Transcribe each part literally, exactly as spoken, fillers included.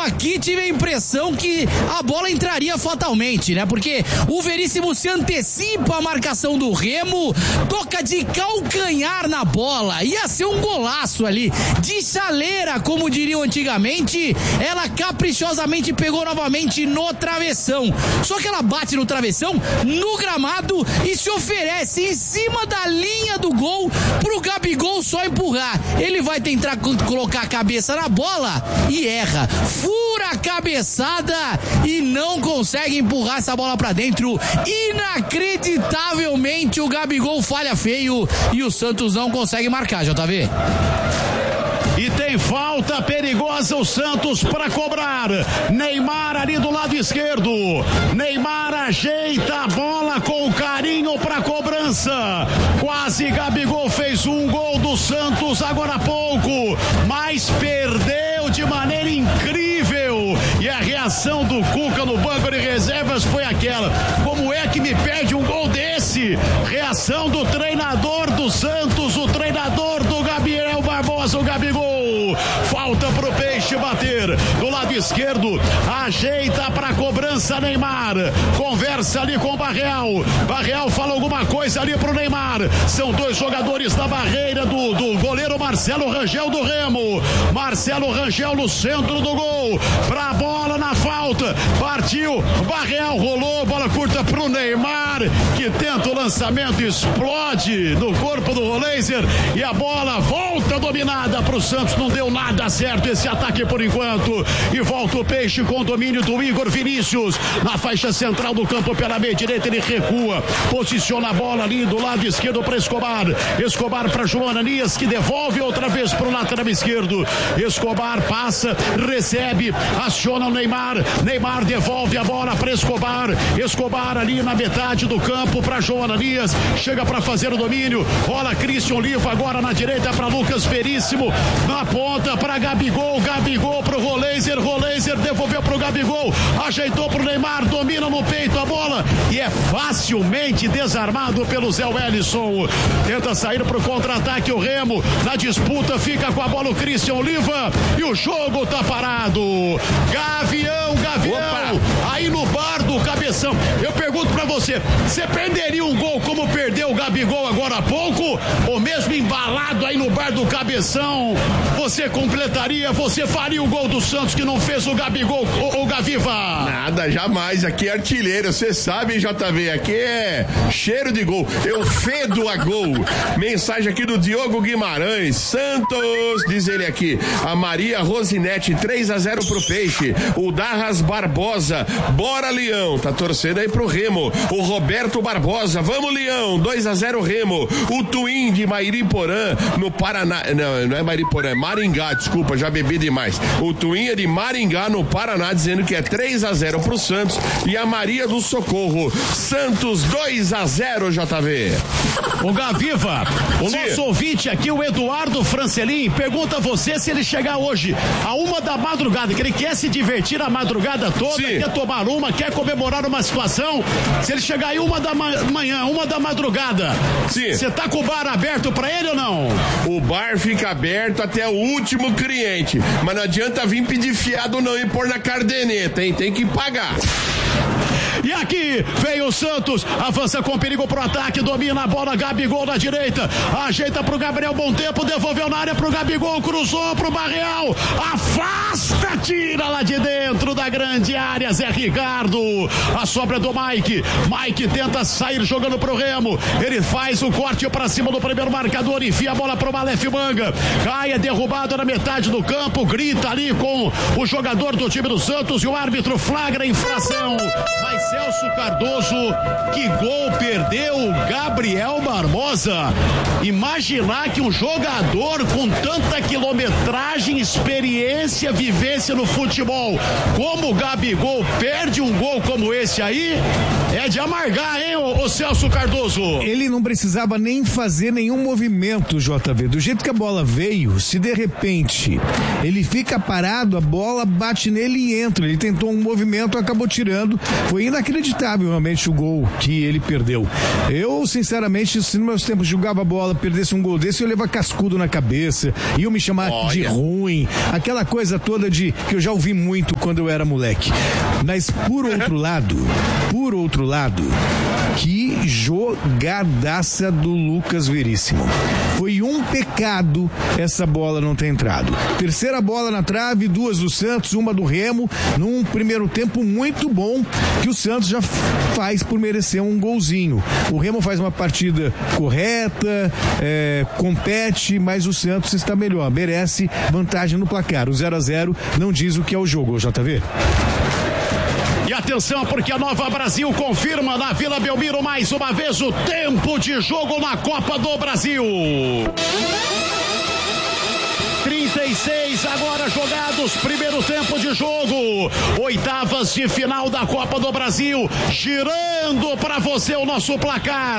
aqui tive a impressão que a bola entraria fatalmente, né? Porque o Veríssimo se antecipa a marcação do Remo, toca de calcanhar na bola, ia ser um golaço ali, de chaleira, como diriam antigamente. Ela caprichosamente pegou novamente no travessão, só que ela bate no travessão, no gramado, e se oferece em cima da linha do gol pro Gabigol só empurrar. Ele vai tentar colocar a cabeça na bola e erra, fura a cabeçada e não consegue empurrar essa bola pra dentro. Inacreditavelmente o Gabigol falha feio e o Santos não consegue marcar, J V. E tem falta perigosa o Santos para cobrar. Neymar ali do lado esquerdo. Neymar ajeita a bola com carinho para cobrança. Quase Gabigol fez um gol do Santos agora há pouco, mas perdeu de maneira incrível. E a reação do Cuca no banco de reservas foi aquela: como é que me perde um gol desse? Reação do treinador do Santos, o treinador do Gabriel Barbosa, o Gabigol. Falta pro Peixe bater do lado esquerdo, ajeita pra cobrança Neymar, conversa ali com o Barreal. Barreal fala alguma coisa ali pro Neymar. São dois jogadores da barreira do, do goleiro Marcelo Rangel do Remo. Marcelo Rangel no centro do gol, pra bola na falta, partiu, Barreal rolou, bola curta pro Neymar, que tenta o lançamento, explode no corpo do Roleiser e a bola volta dominada pro Santos. Não deu nada certo esse ataque por enquanto, e volta o Peixe com o domínio do Igor Vinícius na faixa central do campo pela meia direita. Ele recua, posiciona a bola ali do lado esquerdo para Escobar. Escobar para João Ananias, que devolve outra vez para o lateral esquerdo. Escobar passa, recebe, aciona o Neymar. Neymar devolve a bola para Escobar. Escobar ali na metade do campo para João Ananias, chega para fazer o domínio. Rola Christian Oliva agora na direita para Lucas Veríssimo, na ponta para Gabigol. Gabigol pro Roleiser, Roleiser devolveu pro Gabigol, ajeitou pro Neymar, domina no peito a bola e é facilmente desarmado pelo Zé Wellison. Tenta sair pro contra-ataque o Remo, na disputa fica com a bola o Christian Oliva e o jogo tá parado. Gavião, Gavião, opa, aí no bar do Cabeção, eu pergunto pra você, você perderia um gol como perdeu o Gabigol agora há pouco? Ou mesmo embalado aí no bar do Cabeção, você completaria, você faria o gol do Santos que não fez o Gabigol, o, o Gaviva? Nada, jamais, aqui é artilheiro, você sabe, J V, aqui é cheiro de gol, eu fedo a gol. Mensagem aqui do Diogo Guimarães, Santos, diz ele aqui, a Maria Rosinete, três a zero pro Peixe, o Darras Barbosa, bora Leão, tá torcendo aí pro Remo, o Roberto Barbosa, vamos Leão, dois a zero Remo, o Twin de Mairiporã, no Paraná, não, não é Mairiporã, é Maringá, desculpa, já bebi demais, o Twin é de Maringá, no Paraná, dizendo que é três a zero pro Santos, e a Maria do Socorro, Santos dois a zero, J V. O Gaviva, o Sim. nosso ouvinte aqui, o Eduardo Francelin, pergunta a você se ele chegar hoje a uma da madrugada, que ele quer se divertir a madrugada toda, Sim. quer tomar uma, quer comemorar uma situação, se ele chegar aí uma da manhã, uma da madrugada, você tá com o bar aberto pra ele ou não? O bar fica aberto até o último cliente, mas não adianta vir pedir fiado não e pôr na cardeneta, hein? Tem que pagar. E aqui vem o Santos, avança com perigo pro ataque, domina a bola, Gabigol na direita, ajeita pro Gabriel Montempo, devolveu na área pro Gabigol, cruzou pro Barreal, afasta, tira lá de dentro da grande área, Zé Ricardo, a sobra do Mike, Mike tenta sair jogando pro Remo, ele faz o corte pra cima do primeiro marcador, enfia a bola pro Malef Manga, cai, é derrubado na metade do campo, grita ali com o jogador do time do Santos e o árbitro flagra a infração, mas Celso Cardoso, que gol perdeu o Gabriel Barbosa. Imaginar que um jogador com tanta quilometragem, experiência, vivência no futebol, como o Gabigol, perde um gol como esse aí, é de amargar, hein, ô, ô Celso Cardoso? Ele não precisava nem fazer nenhum movimento, J V. Do jeito que a bola veio, se de repente ele fica parado, a bola bate nele e entra. Ele tentou um movimento, acabou tirando. Foi inacreditável realmente o gol que ele perdeu. Eu, sinceramente, se nos meus tempos jogava bola, perdesse um gol desse, eu levava cascudo na cabeça, iam me chamar Olha. de ruim, aquela coisa toda de que eu já ouvi muito quando eu era moleque. Mas por outro lado, por outro lado, que jogadaça do Lucas Veríssimo. Foi um pecado essa bola não ter entrado. Terceira bola na trave, duas do Santos, uma do Remo, num primeiro tempo muito bom que o Santos já faz por merecer um golzinho. O Remo faz uma partida correta, é, compete, mas o Santos está melhor, merece vantagem no placar. O zero a zero não diz o que é o jogo, J V. E atenção, porque a Nova Brasil confirma na Vila Belmiro mais uma vez o tempo de jogo na Copa do Brasil. trinta e seis agora jogados, primeiro tempo de jogo, oitavas de final da Copa do Brasil, girando para você o nosso placar.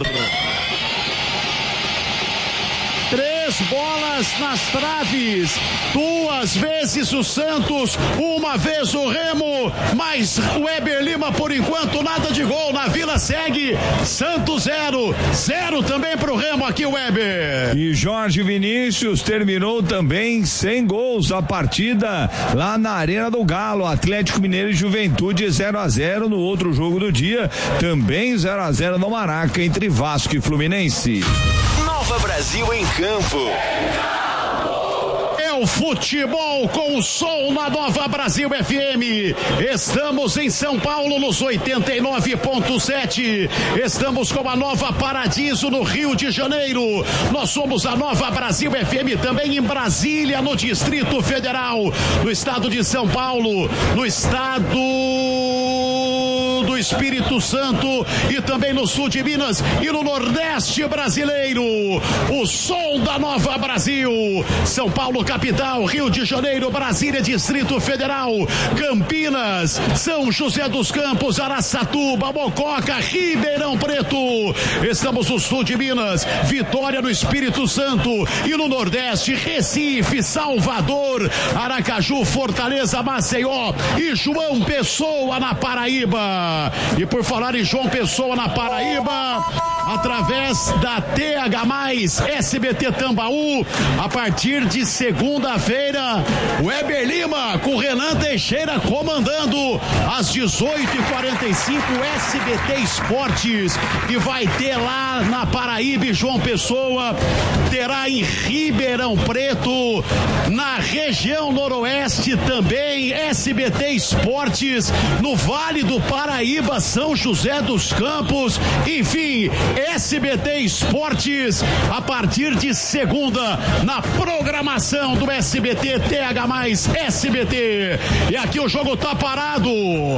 Três bolas nas traves, duas vezes o Santos, uma vez o Remo, mas o Weber Lima por enquanto nada de gol, na Vila segue Santos zero, zero também pro Remo aqui o Weber. E Jorge Vinícius terminou também sem gols a partida lá na Arena do Galo, Atlético Mineiro e Juventude zero a zero no outro jogo do dia, também zero a zero no Maraca entre Vasco e Fluminense. Nova Brasil em campo. É o futebol com o som na Nova Brasil F M. Estamos em São Paulo nos oitenta e nove ponto sete. Estamos com a Nova Paradiso no Rio de Janeiro. Nós somos a Nova Brasil F M também em Brasília, no Distrito Federal, no estado de São Paulo, no estado do Espírito Santo e também no sul de Minas e no Nordeste brasileiro. O som da Nova Brasil. São Paulo, capital, Rio de Janeiro, Brasília, Distrito Federal, Campinas, São José dos Campos, Araçatuba, Mococa, Ribeirão Preto. Estamos no sul de Minas, Vitória no Espírito Santo e no Nordeste, Recife, Salvador, Aracaju, Fortaleza, Maceió e João Pessoa na Paraíba. E por falar em João Pessoa na Paraíba, através da T H mais, S B T Tambaú, a partir de segunda-feira, Weber Lima com Renan Teixeira comandando às dezoito e quarenta e cinco S B T Esportes, e vai ter lá na Paraíba e João Pessoa, terá em Ribeirão Preto, na região noroeste também S B T Esportes, no Vale do Paraíba, São José dos Campos, enfim, S B T Esportes a partir de segunda na programação do S B T T H mais S B T. E aqui o jogo tá parado,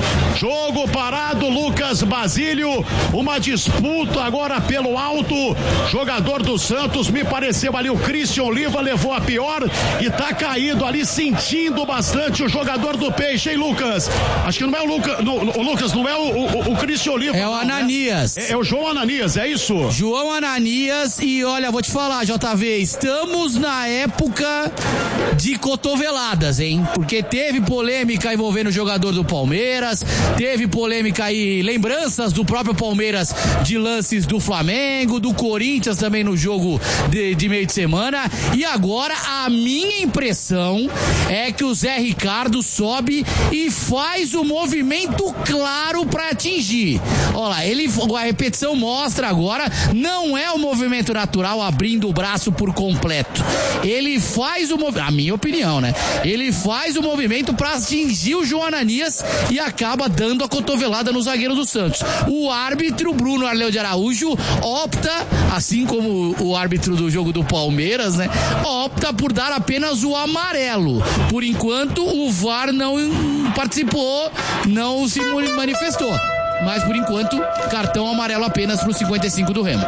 jogo parado, Lucas Basílio, uma disputa agora pelo alto, jogador do Santos, me pareceu ali o Christian Oliva levou a pior e tá caído ali, sentindo bastante o jogador do Peixe, hein, Lucas? Acho que não é o Lucas, o Lucas não é o, o, o Christian Oliva. É o Ananias. Né? É, é o João Ananias, é isso? João Ananias. E olha, vou te falar, J V, estamos na época de cotoveladas, hein? Porque teve polêmica envolvendo o jogador do Palmeiras, teve polêmica aí, lembranças do próprio Palmeiras de lances do Flamengo, do Corinthians também no jogo de, de meio de semana, e agora a minha impressão é que o Zé Ricardo sobe e faz o movimento claro para atingir. Olha lá, ele, a repetição mostra agora, não é o movimento natural abrindo o braço por completo. Ele faz o movimento, a minha opinião, né? Ele faz o movimento para atingir o João Ananias e acaba dando a cotovelada no zagueiro do Santos. O árbitro Bruno Arleu de Araújo opta, assim como o árbitro do jogo do Palmeiras, né? Opta por dar apenas o amarelo. Por enquanto, o V A R não participou, não se manifestou. Mas por enquanto, cartão amarelo apenas para o cinquenta e cinco do Remo.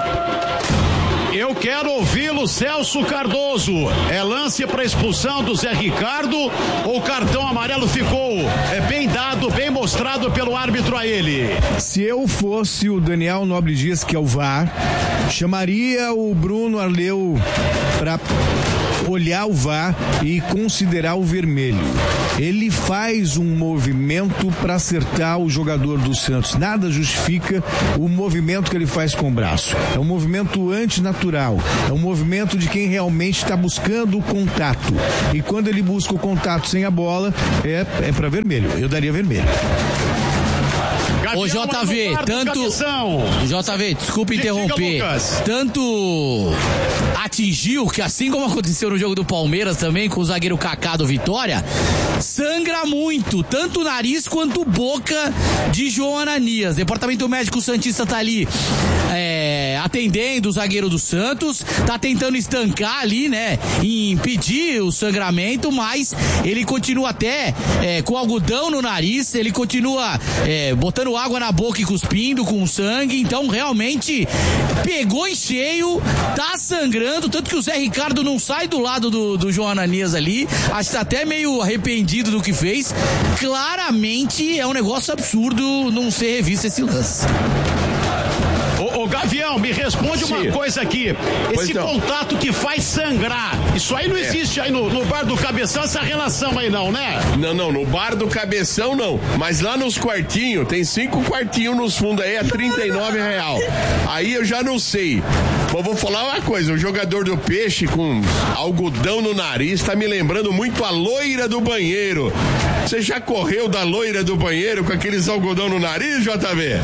Eu quero ouvi-lo, Celso Cardoso. É lance para expulsão do Zé Ricardo ou cartão amarelo ficou é, bem dado, bem mostrado pelo árbitro árbitro a ele. Se eu fosse o Daniel Nobre Dias, que é o V A R, chamaria o Bruno Arleu para olhar o V A R e considerar o vermelho. Ele faz um movimento para acertar o jogador do Santos. Nada justifica o movimento que ele faz com o braço. É um movimento antinatural. É um movimento de quem realmente está buscando o contato. E quando ele busca o contato sem a bola, é, é para vermelho. Eu daria vermelho. Ô J V, tanto J V, desculpa interromper, tanto atingiu que, assim como aconteceu no jogo do Palmeiras também, com o zagueiro Kaká do Vitória, sangra muito, tanto o nariz quanto a boca de João Ananias. Departamento Médico Santista tá ali é, atendendo o zagueiro do Santos, tá tentando estancar ali, né, e impedir o sangramento, mas ele continua até é, com algodão no nariz, ele continua é, botando água na boca e cuspindo com sangue, então realmente pegou em cheio, tá sangrando, tanto que o Zé Ricardo não sai do lado do, do João Ananias ali, acho que tá até meio arrependido do que fez. Claramente é um negócio absurdo não ser revisto esse lance. Ô, ô Gavião, me responde Sim. uma coisa aqui. Pois Esse não. contato que faz sangrar, isso aí não É. existe aí no, no bar do Cabeção, essa relação aí não, né? Não, não, no bar do Cabeção não. Mas lá nos quartinhos, tem cinco quartinhos nos fundos aí, é trinta e nove real. Aí eu já não sei. Mas vou falar uma coisa, o jogador do Peixe com algodão no nariz tá me lembrando muito a loira do banheiro. Você já correu da loira do banheiro com aqueles algodão no nariz, J V?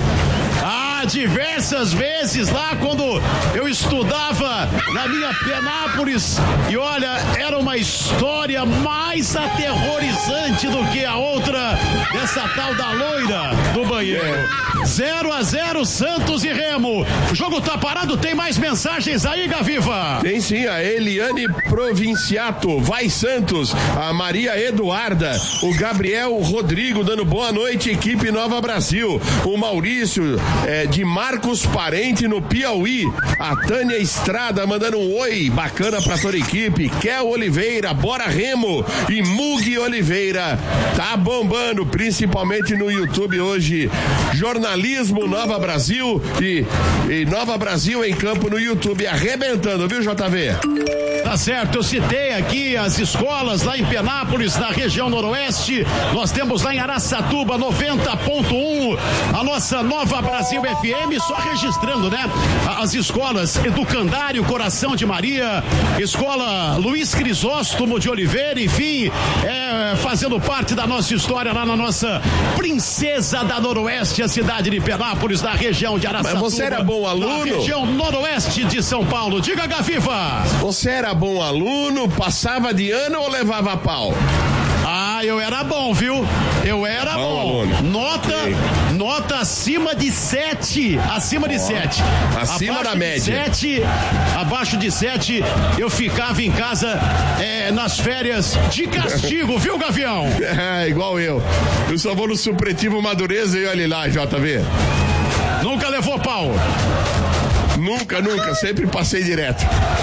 Ah, diversas vezes lá quando eu estudava na minha Penápolis, e olha, era uma história mais aterrorizante do que a outra dessa tal da loira do banheiro. zero a zero Santos e Remo. O jogo tá parado, tem mais mensagens aí, Gaviva? Tem sim, a Eliane Provinciato, vai Santos, a Maria Eduarda, o Gabriel Rodrigo dando boa noite, equipe Nova Brasil, o Maurício é, de Marcos Parente no Piauí, a Tânia Estrada mandando um oi bacana pra toda a equipe, Kel Oliveira, bora Remo, e Mugi Oliveira, tá bombando, principalmente no YouTube hoje, jornalismo Nova Brasil e, e Nova Brasil em campo no YouTube, arrebentando, viu, J V? Tá certo, eu citei aqui as escolas lá em Penápolis, na região noroeste. Nós temos lá em Araçatuba noventa ponto um, a nossa Nova Brasil F M, só registrando, né? As escolas Educandário Coração de Maria, Escola Luiz Crisóstomo de Oliveira, enfim, é, fazendo parte da nossa história lá na nossa Princesa da Noroeste, a cidade de Penápolis, na região de Araçatuba. Mas você era bom aluno? Na região noroeste de São Paulo. Diga, Gaviva! Você era bom aluno, passava de ano ou levava pau? Ah, eu era bom, viu? Eu era Bom bom. aluno. Nota, nota acima de sete. Acima de sete. Acima da média. Sete, abaixo de sete, eu ficava em casa é, nas férias de castigo, viu, Gavião? É, igual eu. Eu só vou no supletivo Madureza e olha lá, J V. Nunca levou pau. Nunca, nunca, sempre passei direto.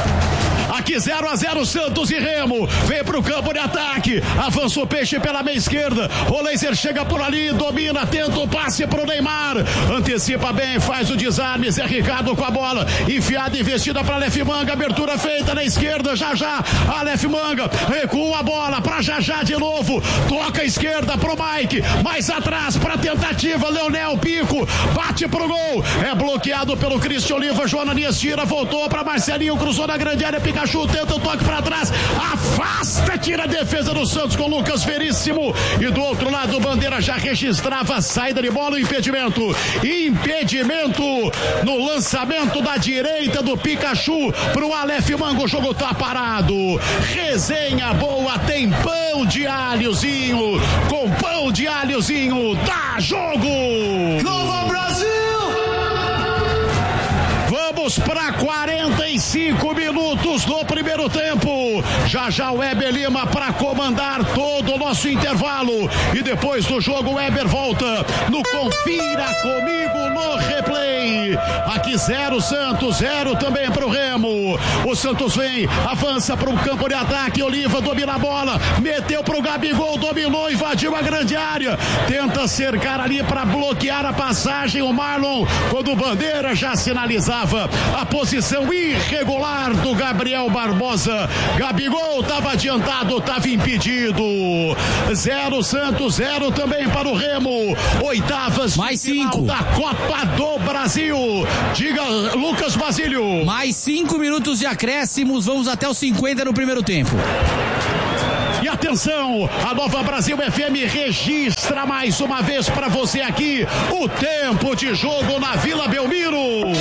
Aqui zero a zero Santos e Remo, vem pro campo de ataque, avança o Peixe pela meia esquerda, o Laser chega por ali, domina, tenta o passe pro Neymar, antecipa bem, faz o desarme, Zé Ricardo com a bola, enfiada, investida pra Aleph Manga, abertura feita na esquerda, já já, Aleph Manga, recua a bola pra já já de novo, toca a esquerda pro Mike, mais atrás pra tentativa, Leonel Pico, bate pro gol, é bloqueado pelo Cristian Oliva, João Ananias tira, voltou pra Marcelinho, cruzou na grande área, Pikachu tenta o toque pra trás, afasta, tira a defesa do Santos com Lucas Veríssimo, e do outro lado o Bandeira já registrava a saída de bola, o impedimento, impedimento no lançamento da direita do Pikachu pro Aleph Manga, o jogo tá parado, resenha boa, tem pão de alhozinho, com pão de alhozinho, dá jogo! Nova Brasil! Vamos pra quarenta e em cinco minutos do primeiro tempo. Já já o Weber Lima para comandar todo o nosso intervalo. E depois do jogo o Weber volta no Confira Comigo no Replay. Aqui zero Santos, zero também para o Remo. O Santos vem, avança para o campo de ataque. Oliva domina a bola, meteu para o Gabigol, dominou, invadiu a grande área. Tenta cercar ali para bloquear a passagem. O Marlon, quando o Bandeira já sinalizava a posição irregular do Gabriel Barbosa. Gabigol estava adiantado, estava impedido. Zero Santos, zero também para o Remo. Oitavas mais cinco da Copa do Brasil. Diga, Lucas Basílio. Mais cinco minutos de acréscimos, vamos até os cinquenta no primeiro tempo. E atenção, a Nova Brasil F M registra mais uma vez para você aqui o tempo de jogo na Vila Belmiro.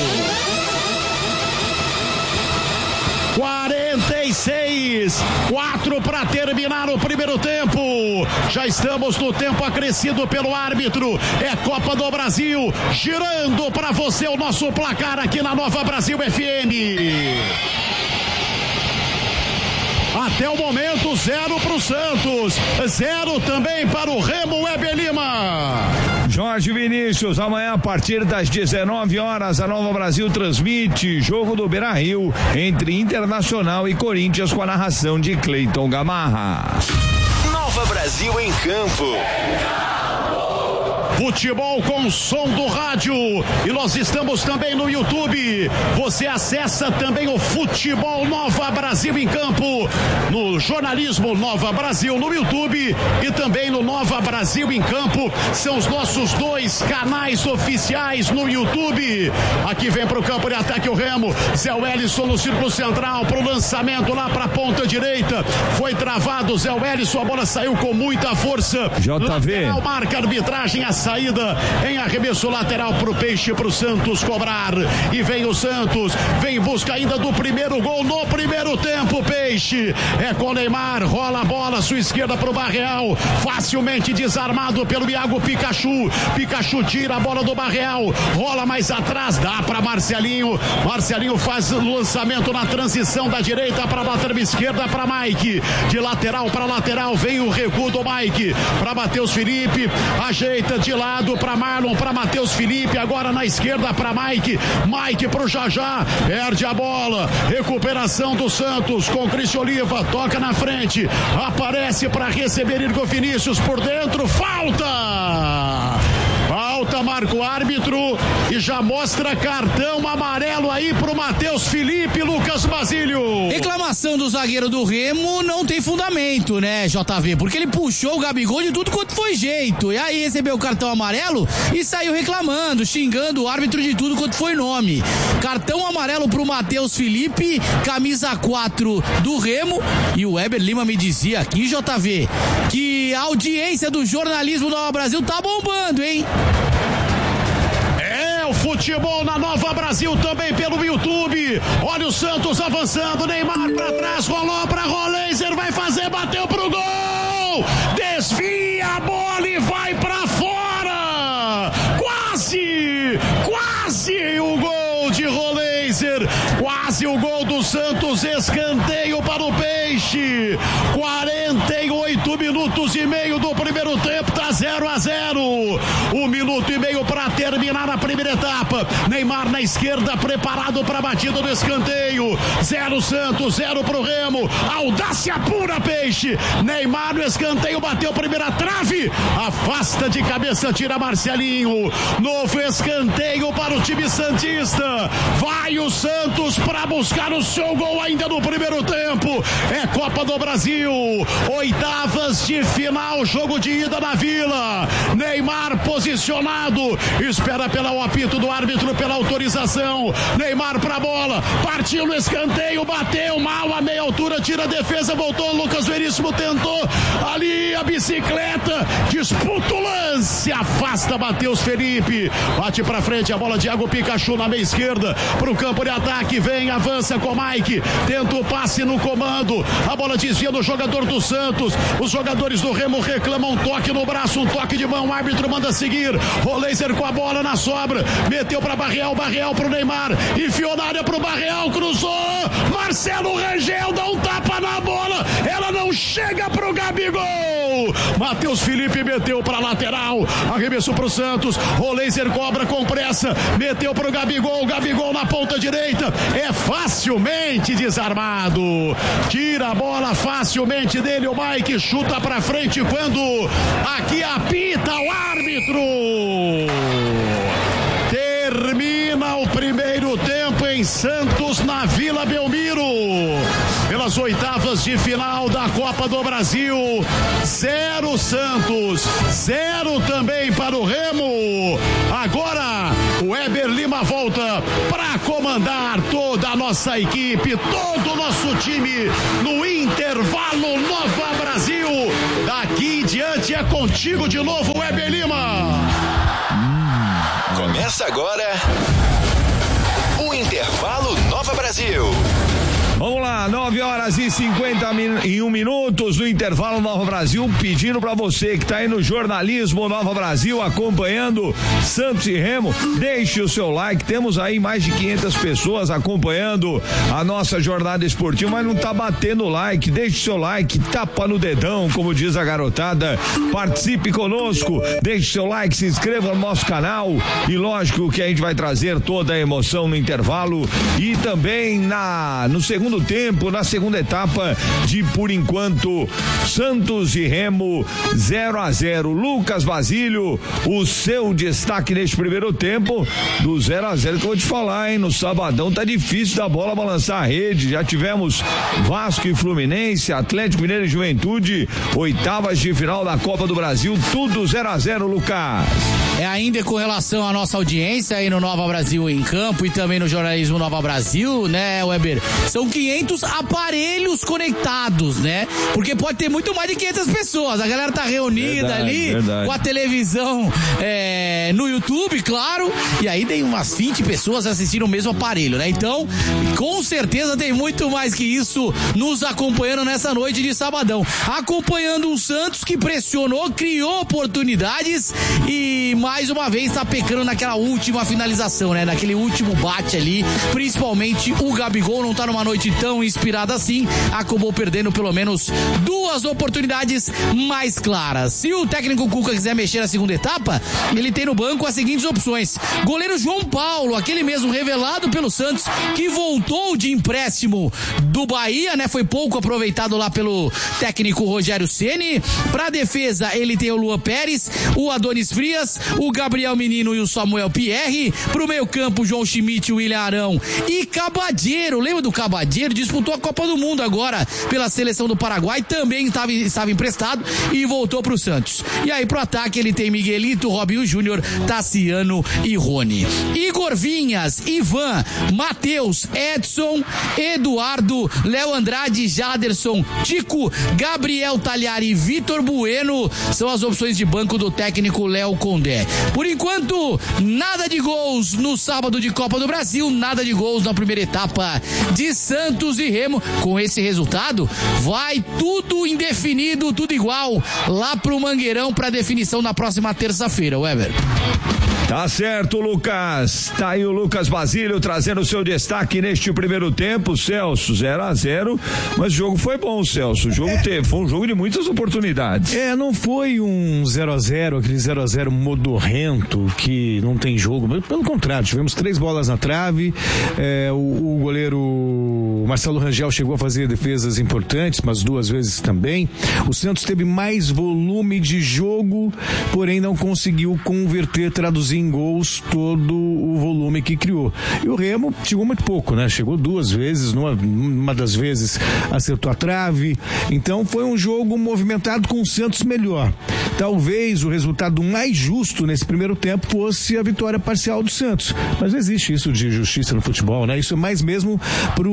quarenta e seis, quatro para terminar o primeiro tempo. Já estamos no tempo acrescido pelo árbitro. É Copa do Brasil, girando para você o nosso placar aqui na Nova Brasil F M. Até o momento, zero para o Santos, zero também para o Remo. Weber Lima. Jorge Vinícius, amanhã a partir das dezenove horas, a Nova Brasil transmite jogo do Beira-Rio entre Internacional e Corinthians com a narração de Cleiton Gamarra. Nova Brasil em campo. Futebol com som do rádio, e nós estamos também no YouTube. Você acessa também o Futebol Nova Brasil em Campo, no jornalismo Nova Brasil no YouTube e também no Nova Brasil em Campo. São os nossos dois canais oficiais no YouTube. Aqui vem para o campo de ataque o Remo. Zé Wellison no círculo central para o lançamento lá para a ponta direita. Foi travado Zé Wellison, a bola saiu com muita força. J V. Lateral, marca a arbitragem, a saída em arremesso lateral pro Peixe, pro Santos cobrar. E vem o Santos, vem em busca ainda do primeiro gol no primeiro tempo. Peixe é com o Neymar, rola a bola, sua esquerda pro Barreal, facilmente desarmado pelo Iago Pikachu. Pikachu tira a bola do Barreal, rola mais atrás, dá pra Marcelinho. Marcelinho faz o lançamento na transição da direita para lateral esquerda para Mike. De lateral para lateral vem o recuo do Mike para Matheus Felipe, ajeita de lado para Marlon, para Matheus Felipe, agora na esquerda para Mike, Mike pro Jajá, perde a bola, recuperação do Santos com Cristian Oliva, toca na frente, aparece para receber Igor Vinícius por dentro, falta! Falta, marca o árbitro e já mostra cartão amarelo aí pro Matheus Felipe. Lucas Basílio. Reclamação do zagueiro do Remo não tem fundamento, né, J V? Porque ele puxou o Gabigol de tudo quanto foi jeito. E aí recebeu o cartão amarelo e saiu reclamando, xingando o árbitro de tudo quanto foi nome. Cartão amarelo pro Matheus Felipe, camisa quatro do Remo. E o Weber Lima me dizia aqui, J V, que a audiência do jornalismo do Nova Brasil tá bombando, hein? É o futebol na Nova Brasil também pelo YouTube. Olha o Santos avançando, Neymar pra trás, rolou pra Roleiser, vai fazer, bateu pro gol, desvia a bola e vai pra fora, quase, quase o gol de Roleiser, quase o gol do Santos, escanteio para o Peixe. Quarenta e oito minutos e meio do primeiro tempo, tá zero a zero. Um minuto e meio para terminar a primeira etapa. Neymar na esquerda, preparado para a batida do escanteio. Zero Santos, zero pro Remo. Audácia pura, Peixe. Neymar no escanteio, bateu primeira trave, afasta de cabeça, tira Marcelinho. Novo escanteio para o time santista. Vai o Santos para buscar o seu gol ainda no primeiro tempo. É Copa do Brasil, oitavas de final, jogo de ida na Vila. Neymar posicionado, espera pelo apito do árbitro, pela autorização. Neymar pra bola, partiu no escanteio, bateu mal a meia altura, tira a defesa, voltou, Lucas Veríssimo tentou ali a bicicleta, disputa o lance, afasta Matheus Felipe, bate pra frente a bola de Iago Pikachu na meia esquerda, pro campo de ataque, vem, avança com Mike, tenta o passe no comando, a bola desvia do jogador do Santos, os jogadores do Remo reclamam um toque no braço, um toque de mão, o árbitro manda seguir, Roleiser com a bola na sobra, meteu pra Barreal, Barreal pro Neymar, enfiou na área pro Barreal, cruzou, Marcelo Rangel dá um tapa na bola, ela não chega pro Gabigol, Matheus Felipe meteu pra lateral, arremessou pro Santos, o laser cobra com pressa, meteu pro Gabigol, Gabigol na ponta direita, é facilmente desarmado, tira a bola facilmente dele, o Mike chuta pra frente quando aqui apita o árbitro. Termina o primeiro tempo em Santos, na Vila Belmiro, pelas oitavas de final da Copa do Brasil. Zero Santos, zero também para o Remo. Agora o Weber Lima volta para comandar toda a nossa equipe, todo o nosso time no intervalo Nova Brasil. Daqui em diante é contigo de novo, Weber Lima. Começa agora o Intervalo Nova Brasil. Vamos lá, nove horas e cinquenta e um minutos do Intervalo Nova Brasil, pedindo para você que tá aí no jornalismo Nova Brasil, acompanhando Santos e Remo, deixe o seu like, temos aí mais de quinhentas pessoas acompanhando a nossa jornada esportiva, mas não tá batendo like, deixe o seu like, tapa no dedão, como diz a garotada, participe conosco, deixe seu like, se inscreva no nosso canal e lógico que a gente vai trazer toda a emoção no intervalo e também na, no segundo Segundo tempo, na segunda etapa de, por enquanto, Santos e Remo zero a zero. Lucas Basílio, o seu destaque neste primeiro tempo do zero a zero que eu vou te falar, hein? No sabadão tá difícil da bola balançar a rede. Já tivemos Vasco e Fluminense, Atlético Mineiro e Juventude, oitavas de final da Copa do Brasil, tudo zero a zero, Lucas. É ainda com relação à nossa audiência aí no Nova Brasil em Campo e também no jornalismo Nova Brasil, né, Weber? São quinhentos aparelhos conectados, né? Porque pode ter muito mais de quinhentas pessoas. A galera tá reunida verdade, ali verdade. Com a televisão é, no YouTube, claro. E aí tem umas vinte pessoas assistindo o mesmo aparelho, né? Então, com certeza tem muito mais que isso nos acompanhando nessa noite de sabadão. Acompanhando um Santos que pressionou, criou oportunidades e mais uma vez tá pecando naquela última finalização, né? Naquele último bate ali. Principalmente o Gabigol não tá numa noite tão inspirada assim, acabou perdendo pelo menos duas oportunidades mais claras. Se o técnico Cuca quiser mexer na segunda etapa, ele tem no banco as seguintes opções: goleiro João Paulo, aquele mesmo revelado pelo Santos, que voltou de empréstimo do Bahia, né? Foi pouco aproveitado lá pelo técnico Rogério Ceni. Pra defesa, ele tem o Luan Pérez, o Adonis Frias, o Gabriel Menino e o Samuel Pierre. Pro meio campo, João Schmidt, o William Arão e Cabadeiro. Lembra do Cabadeiro? Disputou a Copa do Mundo agora pela seleção do Paraguai, também estava, estava emprestado e voltou pro Santos. E aí pro ataque ele tem Miguelito, Robinho Júnior, Tassiano e Rony. Igor Vinhas, Ivan, Matheus, Edson, Eduardo, Léo Andrade, Jaderson, Tico, Gabriel Talhari e Vitor Bueno são as opções de banco do técnico Léo Condé. Por enquanto, nada de gols no sábado de Copa do Brasil, nada de gols na primeira etapa de Santos e Remo. Com esse resultado, vai tudo indefinido, tudo igual, lá pro Mangueirão para definição na próxima terça-feira, Weber. Tá certo, Lucas. Tá aí o Lucas Basílio trazendo o seu destaque neste primeiro tempo. Celso, zero a zero, mas o jogo foi bom, Celso. O jogo é. teve, foi um jogo de muitas oportunidades. É, não foi um zero a zero, aquele zero a zero modorrento que não tem jogo. Pelo contrário, tivemos três bolas na trave. É, o, o goleiro Marcelo Rangel chegou a fazer defesas importantes, mas duas vezes também. O Santos teve mais volume de jogo, porém não conseguiu converter, traduzir em gols todo o volume que criou. E o Remo chegou muito pouco, né? Chegou duas vezes, numa, uma das vezes acertou a trave. Então foi um jogo movimentado com o Santos melhor. Talvez o resultado mais justo nesse primeiro tempo fosse a vitória parcial do Santos. Mas não existe isso de justiça no futebol, né? Isso é mais mesmo pro nosso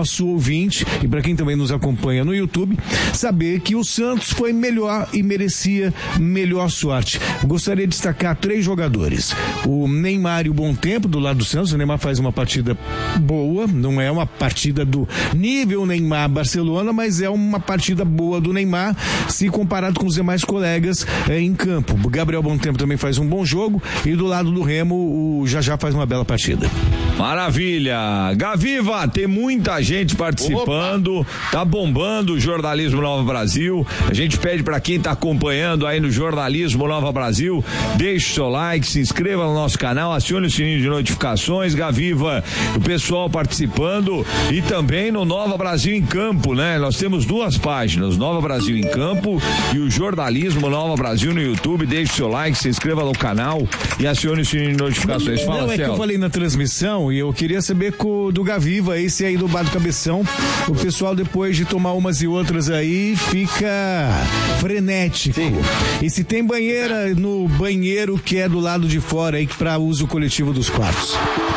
nosso ouvinte e para quem também nos acompanha no YouTube, saber que o Santos foi melhor e merecia melhor sorte. Gostaria de destacar três jogadores. O Neymar e o Bom Tempo do lado do Santos. O Neymar faz uma partida boa, não é uma partida do nível Neymar-Barcelona, mas é uma partida boa do Neymar se comparado com os demais colegas é, em campo. O Gabriel Bom Tempo também faz um bom jogo e do lado do Remo o Jajá faz uma bela partida. Maravilha! Gaviva, tem muita gente participando, Opa. Tá bombando o Jornalismo Nova Brasil. A gente pede pra quem tá acompanhando aí no Jornalismo Nova Brasil, deixe o seu like, se inscreva no nosso canal, acione o sininho de notificações. Gaviva, o pessoal participando e também no Nova Brasil em Campo, né? Nós temos duas páginas, Nova Brasil em Campo e o Jornalismo Nova Brasil no YouTube. Deixe o seu like, se inscreva no canal e acione o sininho de notificações. Fala, Não, é Celso. que eu falei na transmissão e eu queria saber com, do Gaviva, esse aí do Bar do Cabeção, o pessoal depois de tomar umas e outras aí fica frenético. Sim. E se tem banheira no banheiro que é do lado de fora aí para uso coletivo dos quartos?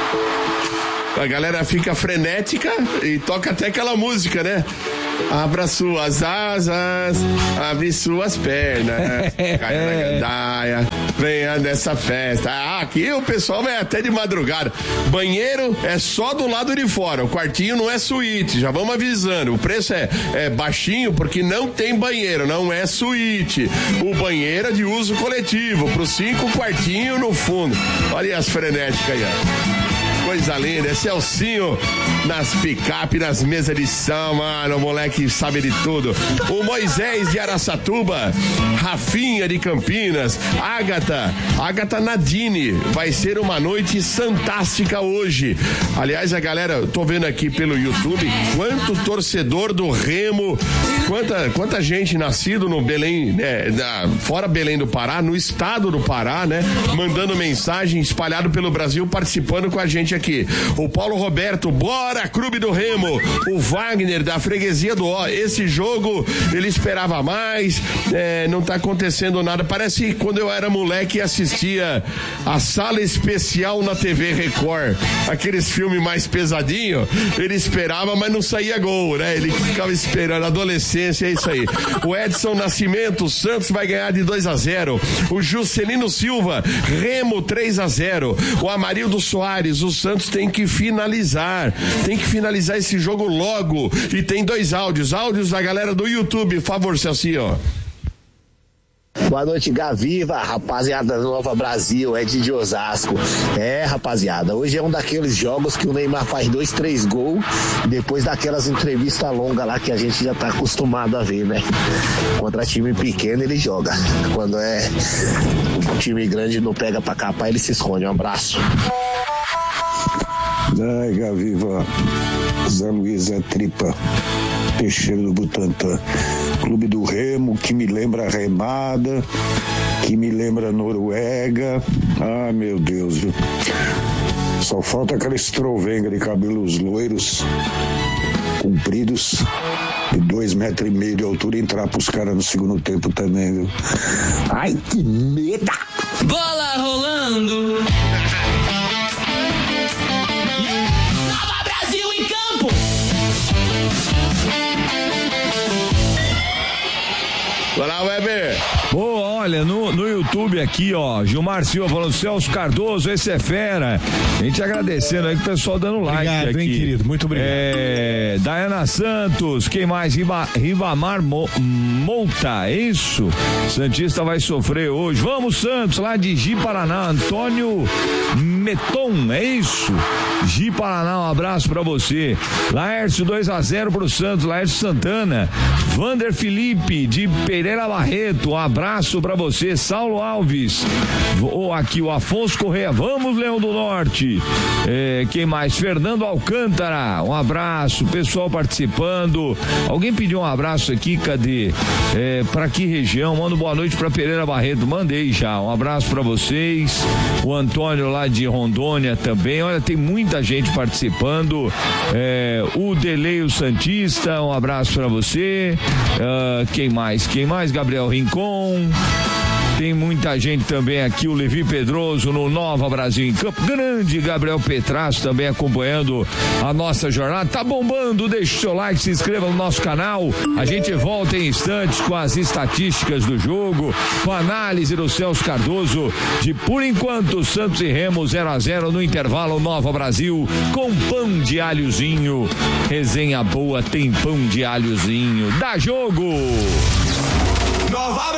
A galera fica frenética e toca até aquela música, né? Abra suas asas, abre suas pernas, caia na gandaia, venha dessa festa. Ah, aqui o pessoal vai até de madrugada. Banheiro é só do lado de fora, o quartinho não é suíte, já vamos avisando. O preço é, é baixinho porque não tem banheiro, não é suíte. O banheiro é de uso coletivo, para os cinco quartinhos no fundo. Olha as frenéticas aí, ó. Coisa linda, esse é o Celcinho nas picape, nas mesas de som, mano, o moleque sabe de tudo. O Moisés de Araçatuba, Rafinha de Campinas, Ágata, Ágata Nadine, vai ser uma noite fantástica hoje. Aliás, a galera, eu tô vendo aqui pelo YouTube, quanto torcedor do Remo, quanta, quanta gente nascido no Belém, né, da, fora Belém do Pará, no estado do Pará, né, mandando mensagem espalhado pelo Brasil, participando com a gente aqui. Aqui. O Paulo Roberto, bora Clube do Remo. O Wagner da Freguesia do Ó. Esse jogo ele esperava mais, é, não tá acontecendo nada. Parece que quando eu era moleque e assistia a Sala Especial na T V Record, aqueles filmes mais pesadinhos, ele esperava, mas não saía gol, né? Ele ficava esperando. Adolescência, é isso aí. O Edson Nascimento, o Santos vai ganhar de dois a zero. O Juscelino Silva, Remo três a zero. O Amarildo Soares, o Santos tem que finalizar, tem que finalizar esse jogo logo. E tem dois áudios, áudios da galera do YouTube, por favor, Celcinho. Boa noite, Gaviva, rapaziada do Nova Brasil, é de Osasco. É, rapaziada, hoje é um daqueles jogos que o Neymar faz dois, três gols, depois daquelas entrevistas longas lá que a gente já tá acostumado a ver, né? Contra time pequeno ele joga, quando é um time grande não pega pra capar, ele se esconde. Um abraço. Ai, Gaviva, Zé Luiz é tripa, Teixeira do Butantã. Clube do Remo, que me lembra remada, que me lembra Noruega. Ah, meu Deus, viu? Só falta aquela estrovenga de cabelos loiros, compridos, de dois metros e meio de altura, entrar pros caras no segundo tempo também, viu? Ai, que medo! Bola rolando! Vai lá, Weber. Boa, olha, no, no YouTube aqui, ó, Gilmar Silva falando, Celso Cardoso, esse é fera. A gente agradecendo aí, o pessoal dando like. Obrigado, aqui. Hein, querido, muito obrigado. É, Dayana Santos, quem mais? Riba, Ribamar Mo, Mouta, é isso? Santista vai sofrer hoje. Vamos, Santos, lá de Ji Paraná, Antônio Meton, é isso? Ji Paraná, um abraço pra você. Laércio dois a zero pro Santos, Laércio Santana. Vander Felipe, de Pereira Barreto, um abraço pra você. Saulo Alves, oh, aqui o Afonso Correia, vamos, Leão do Norte. É, quem mais? Fernando Alcântara, um abraço, pessoal participando. Alguém pediu um abraço aqui, cadê? É, pra que região? Manda boa noite pra Pereira Barreto, mandei já, um abraço pra vocês. O Antônio lá de Rondônia também, olha, tem muita gente participando. É, o Deleio Santista, um abraço pra você. Uh, quem mais? Quem mais? Gabriel Rincon. Tem muita gente também aqui, o Levi Pedroso no Nova Brasil em Campo Grande, Gabriel Petrasso também acompanhando a nossa jornada. Tá bombando, deixa o seu like, se inscreva no nosso canal. A gente volta em instantes com as estatísticas do jogo, com a análise do Celso Cardoso de, por enquanto, Santos e Remo zero a zero no intervalo. Nova Brasil com pão de alhozinho. Resenha boa tem pão de alhozinho. Dá jogo! Nova